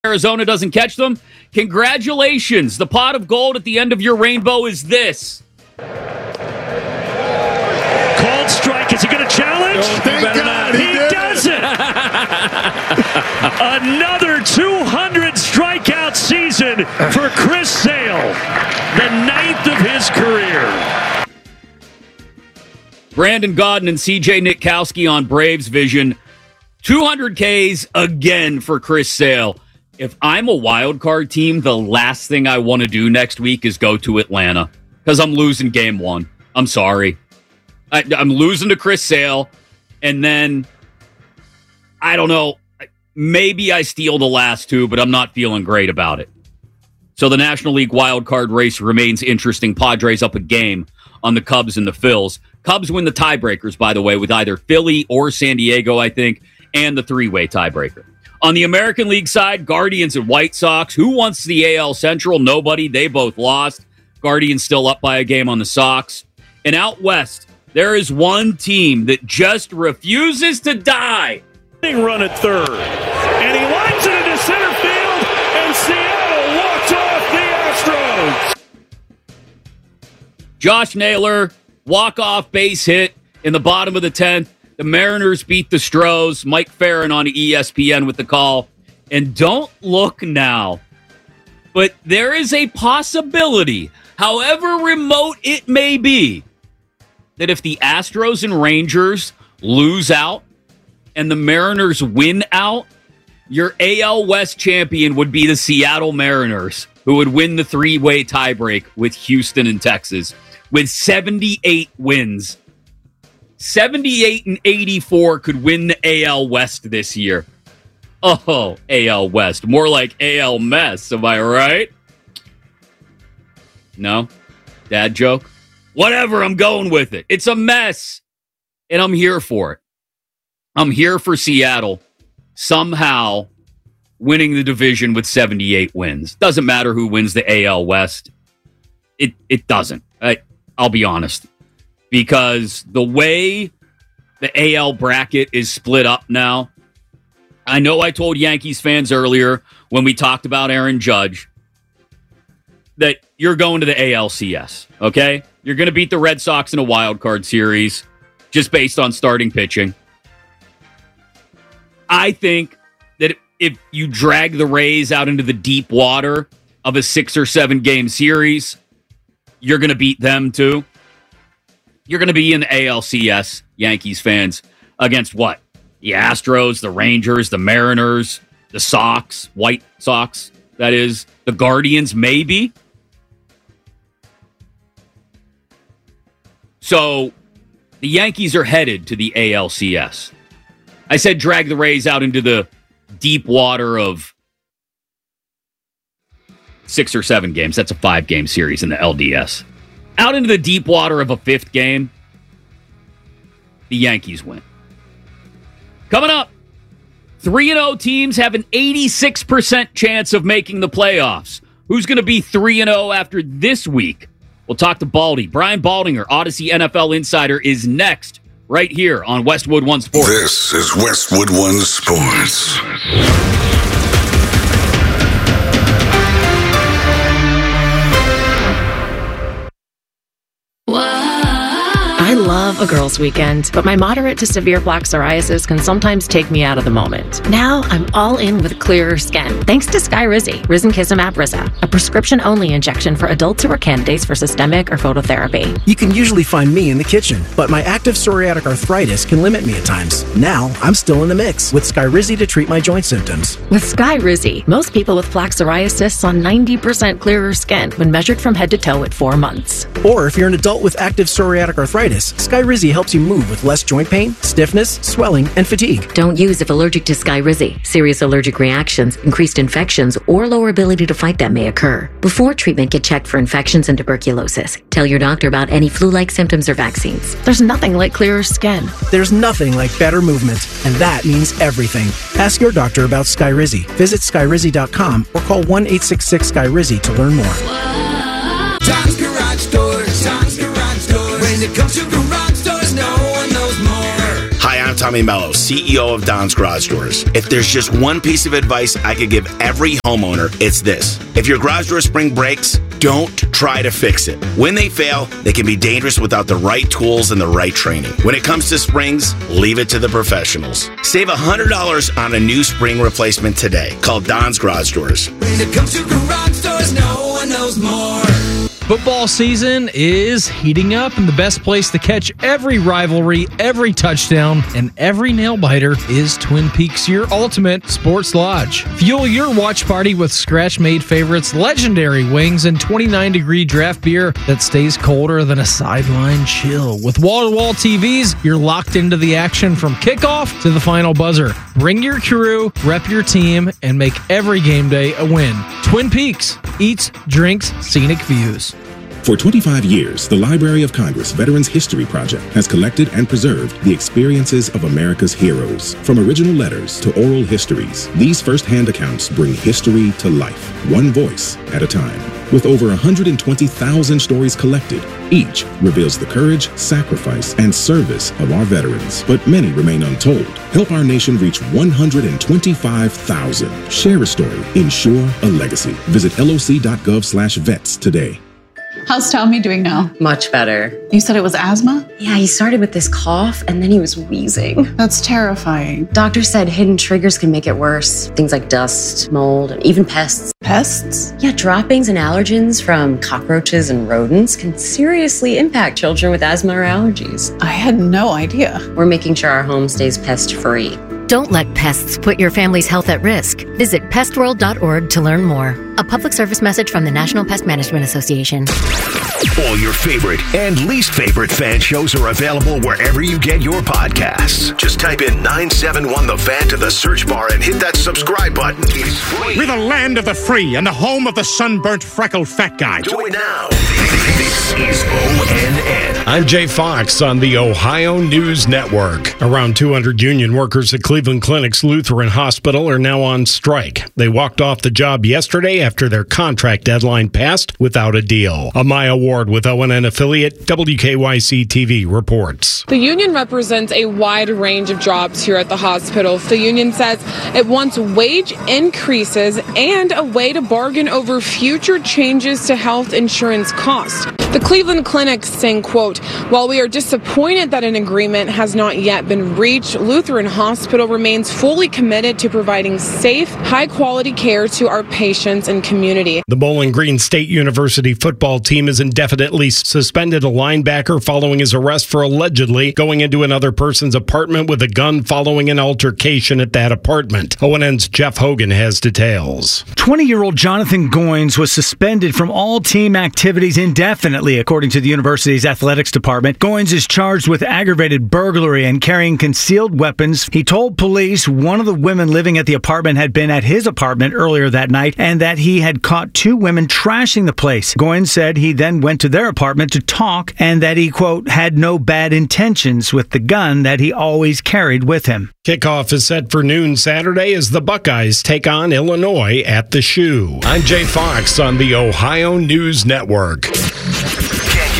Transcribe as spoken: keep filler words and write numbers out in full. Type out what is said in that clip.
Arizona doesn't catch them, congratulations. The pot of gold at the end of your rainbow is this. Called strike. Is he going to challenge? Oh, thank God he he did. doesn't. Another two hundred strikeout season for Chris Sale, the ninth of his career. Brandon Gaudin and C J Nitkowski on Braves Vision. two hundred Ks again for Chris Sale. If I'm a wild card team, the last thing I want to do next week is go to Atlanta because I'm losing game one. I'm sorry. I, I'm losing to Chris Sale, and then, I don't know, maybe I steal the last two, but I'm not feeling great about it. So the National League wild card race remains interesting. Padres up a game on the Cubs and the Phils. Cubs win the tiebreakers, by the way, with either Philly or San Diego, I think, and the three-way tiebreaker. On the American League side, Guardians and White Sox. Who wants the A L Central? Nobody. They both lost. Guardians still up by a game on the Sox. And out west, there is one team that just refuses to die. Run at third. And he lines it into center field, and Seattle walks off the Astros. Josh Naylor, walk-off base hit in the bottom of the tenth. The Mariners beat the Stros. Mike Farron on E S P N with the call. And don't look now, but there is a possibility, however remote it may be, that if the Astros and Rangers lose out and the Mariners win out, your A L West champion would be the Seattle Mariners, who would win the three-way tiebreak with Houston and Texas with seventy-eight wins. seventy-eight and eighty-four could win the A L West this year. Oh, A L West. More like A L mess, am I right? No? Dad joke? Whatever, I'm going with it. It's a mess, and I'm here for it. I'm here for Seattle somehow winning the division with seventy-eight wins. Doesn't matter who wins the A L West. It it doesn't. I, I'll be honest. Because the way the A L bracket is split up now, I know I told Yankees fans earlier when we talked about Aaron Judge that you're going to the A L C S, okay? You're going to beat the Red Sox in a wild card series just based on starting pitching. I think that if you drag the Rays out into the deep water of a six or seven game series, you're going to beat them too. You're going to be in the A L C S, Yankees fans, against what? The Astros, the Rangers, the Mariners, the Sox, White Sox, that is, the Guardians, maybe. So the Yankees are headed to the A L C S. I said drag the Rays out into the deep water of six or seven games. That's a five-game series in the L D S. Out into the deep water of a fifth game, the Yankees win. Coming up, three and oh teams have an eighty-six percent chance of making the playoffs. Who's going to be three and oh after this week? We'll talk to Baldy. Brian Baldinger, Odyssey N F L Insider, is next right here on Westwood One Sports. This is Westwood One Sports. I love a girls' weekend, but my moderate to severe plaque psoriasis can sometimes take me out of the moment. Now I'm all in with clearer skin, thanks to Skyrizi, Risankizumab Riza, a prescription-only injection for adults who are candidates for systemic or phototherapy. You can usually find me in the kitchen, but my active psoriatic arthritis can limit me at times. Now I'm still in the mix with Skyrizi to treat my joint symptoms. With Skyrizi, most people with plaque psoriasis saw ninety percent clearer skin when measured from head to toe at four months. Or if you're an adult with active psoriatic arthritis, Skyrizi helps you move with less joint pain, stiffness, swelling, and fatigue. Don't use if allergic to Skyrizi. Serious allergic reactions, increased infections, or lower ability to fight them may occur. Before treatment, get checked for infections and tuberculosis. Tell your doctor about any flu-like symptoms or vaccines. There's nothing like clearer skin. There's nothing like better movement, and that means everything. Ask your doctor about Skyrizi. Visit Skyrizi dot com or call one eight six six Sky Rizzi to learn more. Tom's Garage Doors, Tom's Garage Doors. When it comes to garage doors, no one knows more. Hi, I'm I'm Tommy Mello, C E O of Don's Garage Doors. If there's just one piece of advice I could give every homeowner, it's this. If your garage door spring breaks, don't try to fix it. When they fail, they can be dangerous without the right tools and the right training. When it comes to springs, leave it to the professionals. Save one hundred dollars on a new spring replacement today. Call Don's Garage Doors. When it comes to garage doors, no one knows more. Football season is heating up, and the best place to catch every rivalry, every touchdown, and every nail-biter is Twin Peaks, your ultimate sports lodge. Fuel your watch party with scratch-made favorites, legendary wings, and twenty-nine degree draft beer that stays colder than a sideline chill. With wall-to-wall T Vs, you're locked into the action from kickoff to the final buzzer. Bring your crew, rep your team, and make every game day a win. Twin Peaks, eats, drinks, scenic views. For twenty-five years, the Library of Congress Veterans History Project has collected and preserved the experiences of America's heroes. From original letters to oral histories, these first-hand accounts bring history to life, one voice at a time. With over one hundred twenty thousand stories collected, each reveals the courage, sacrifice, and service of our veterans. But many remain untold. Help our nation reach one hundred twenty-five thousand. Share a story. Ensure a legacy. Visit loc.gov slash vets today. How's Tommy doing now? Much better. You said it was asthma? Yeah, he started with this cough and then he was wheezing. That's terrifying. Doctor said hidden triggers can make it worse. Things like dust, mold, and even pests. Pests? Yeah, droppings and allergens from cockroaches and rodents can seriously impact children with asthma or allergies. I had no idea. We're making sure our home stays pest-free. Don't let pests put your family's health at risk. Visit pest world dot org to learn more. A public service message from the National Pest Management Association. All your favorite and least favorite fan shows are available wherever you get your podcasts. Just type in nine seven one The Fan to the search bar and hit that subscribe button. It's free. We're the land of the free and the home of the sunburnt, freckled fat guy. Do it now. This is O N N. I'm Jay Fox on the Ohio News Network. Around two hundred union workers at Cleveland Clinic's Lutheran Hospital are now on strike. They walked off the job yesterday after their contract deadline passed without a deal. Amaya Ward with O N N affiliate W K Y C T V reports. The union represents a wide range of jobs here at the hospital. The union says it wants wage increases and a way to bargain over future changes to health insurance costs. The Cleveland Clinic saying, quote, while we are disappointed that an agreement has not yet been reached, Lutheran Hospital remains fully committed to providing safe, high-quality care to our patients and community. The Bowling Green State University football team has indefinitely suspended a linebacker following his arrest for allegedly going into another person's apartment with a gun following an altercation at that apartment. O N N's Jeff Hogan has details. twenty-year-old Jonathan Goins was suspended from all team activities indefinitely, according to the university's athletics department. Goins is charged with aggravated burglary and carrying concealed weapons. He told police one of the women living at the apartment had been at his apartment earlier that night and that he had caught two women trashing the place. Goins said he then went to their apartment to talk and that he, quote, had no bad intentions with the gun that he always carried with him. Kickoff is set for noon Saturday as the Buckeyes take on Illinois at the Shoe. I'm Jay Fox on the Ohio News Network.